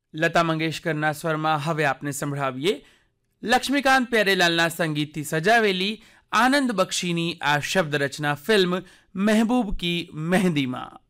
લતા મંગેશકરના સ્વરમાં હવે આપને સંભળાવીએ લક્ષ્મીકાંત પ્યારેલાલના સંગીતથી સજાવેલી આનંદ બક્ષીની આ શબ્દ રચના ફિલ્મ મહેબૂબ કી મહેંદીમાં.